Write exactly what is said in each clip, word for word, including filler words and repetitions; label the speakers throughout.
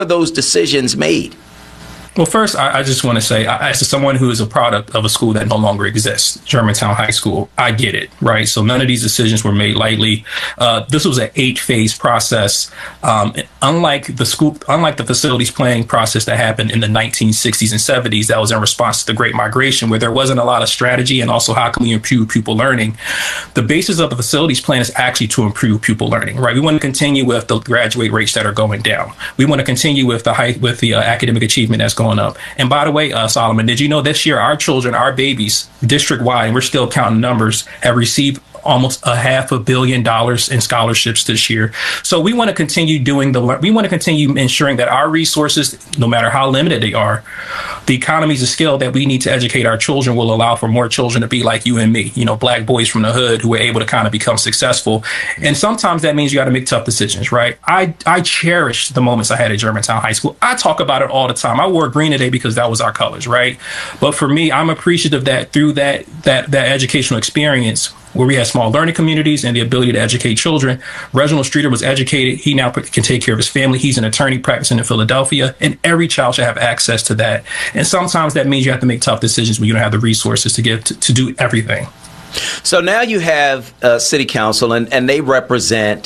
Speaker 1: are those decisions made?
Speaker 2: Well, first, I, I just want to say, I, as someone who is a product of a school that no longer exists, Germantown High School, I get it, right? So none of these decisions were made lightly. Uh, this was an eight-phase process. Um, unlike the school, unlike the facilities planning process that happened in the nineteen sixties and seventies, that was in response to the Great Migration, where there wasn't a lot of strategy and also how can we improve pupil learning. The basis of the facilities plan is actually to improve pupil learning, right? We want to continue with the graduate rates that are going down. We want to continue with the high, with the uh, academic achievement that's going up. And by the way, uh, Solomon, did you know this year our children, our babies, district-wide, and we're still counting numbers, have received almost a half a billion dollars in scholarships this year. So we want to continue doing the, we want to continue ensuring that our resources, no matter how limited they are, the economies of scale that we need to educate our children will allow for more children to be like you and me, you know, black boys from the hood who are able to kind of become successful. And sometimes that means you got to make tough decisions, right? I, I cherish the moments I had at Germantown High School. I talk about it all the time. I wore green today because that was our colors, right? But for me, I'm appreciative that through that, that, that educational experience, where we had small learning communities and the ability to educate children. Reginald Streeter was educated. He now can take care of his family. He's an attorney practicing in Philadelphia, and every child should have access to that. And sometimes that means you have to make tough decisions when you don't have the resources to give to, to do everything.
Speaker 1: So now you have uh, city council, and, and they represent,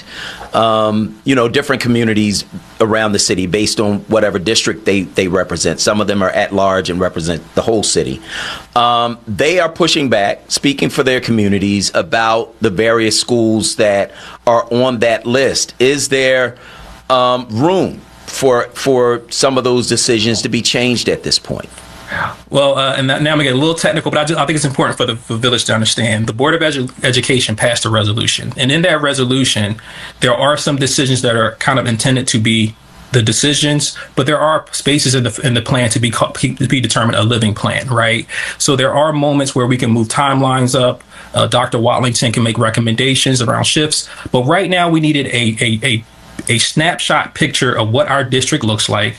Speaker 1: um, you know, different communities around the city based on whatever district they, they represent. Some of them are at large and represent the whole city. Um, they are pushing back, speaking for their communities about the various schools that are on that list. Is there um, room for for some of those decisions to be changed at this point?
Speaker 2: Well, uh, and that, now I'm going to get a little technical, but I, just, I think it's important for the for village to understand. The Board of Edu- Education passed a resolution. And in that resolution, there are some decisions that are kind of intended to be the decisions, but there are spaces in the in the plan to be to be determined a living plan, right? So there are moments where we can move timelines up. Uh, Doctor Watlington can make recommendations around shifts. But right now, we needed a a, a a snapshot picture of what our district looks like,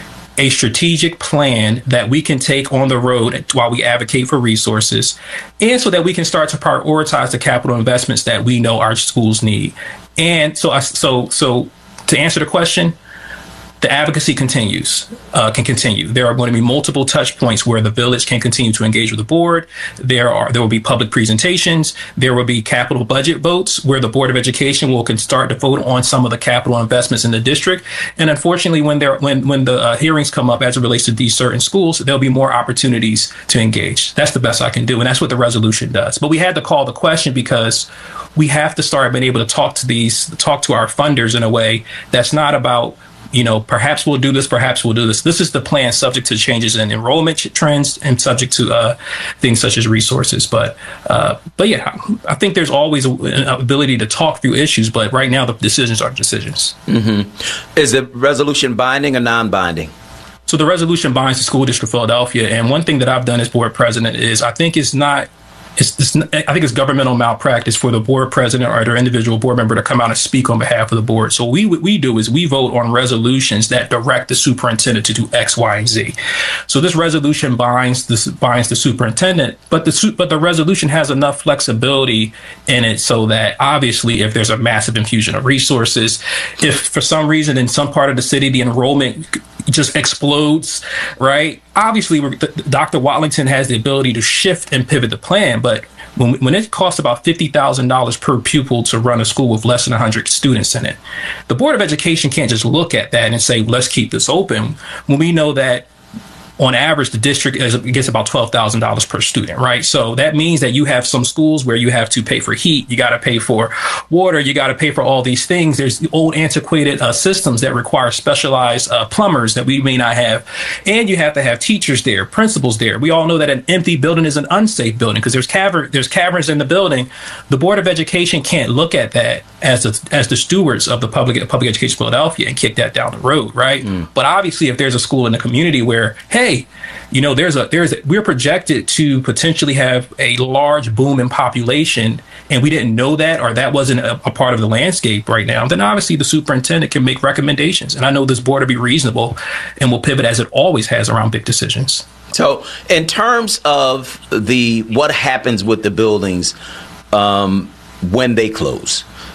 Speaker 2: a strategic plan that we can take on the road while we advocate for resources, and so that we can start to prioritize the capital investments that we know our schools need. And so, so, so to answer the question, the advocacy continues, uh, can continue. There are going to be multiple touch points where the village can continue to engage with the board. There are there will be public presentations. There will be capital budget votes where the Board of Education will can start to vote on some of the capital investments in the district. And unfortunately, when there when when the uh, hearings come up as it relates to these certain schools, there'll be more opportunities to engage. That's the best I can do, and that's what the resolution does. But we had to call the question because we have to start being able to talk to these, talk to our funders in a way that's not about, you know, perhaps we'll do this, perhaps we'll do this. This is the plan subject to changes in enrollment trends and subject to uh, things such as resources. But uh, but yeah, I think there's always an ability to talk through issues. But right now, the decisions are decisions.
Speaker 1: Mm-hmm. Is the resolution binding or non-binding?
Speaker 2: So the resolution binds the School District of Philadelphia. And one thing that I've done as board president is I think it's not It's, it's, I think it's governmental malpractice for the board president or their individual board member to come out and speak on behalf of the board. So we, what we do is we vote on resolutions that direct the superintendent to do X, Y, and Z. So this resolution binds the, binds the superintendent, but the, but the resolution has enough flexibility in it so that obviously if there's a massive infusion of resources, if for some reason in some part of the city the enrollment just explodes, right? Obviously, we're, Doctor Watlington has the ability to shift and pivot the plan, but when when it costs about fifty thousand dollars per pupil to run a school with less than one hundred students in it, the Board of Education can't just look at that and say, let's keep this open, when we know that on average, the district is, gets about twelve thousand dollars per student, right? So that means that you have some schools where you have to pay for heat, you got to pay for water, you got to pay for all these things. There's the old antiquated uh, systems that require specialized uh, plumbers that we may not have. And you have to have teachers there, principals there. We all know that an empty building is an unsafe building because there's cavern, there's caverns in the building. The Board of Education can't look at that as the, as the stewards of the public, public education Philadelphia and kick that down the road, right? Mm. But obviously, if there's a school in the community where, hey, Hey, you know, there's a there's a, we're projected to potentially have a large boom in population, and we didn't know that, or that wasn't a, a part of the landscape right now. Then obviously the superintendent can make recommendations, and I know this board will be reasonable and will pivot as it always has around big decisions.
Speaker 1: So, in terms of the what happens with the buildings um, when they close,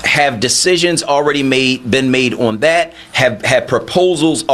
Speaker 1: have decisions already made been made on that? Have have proposals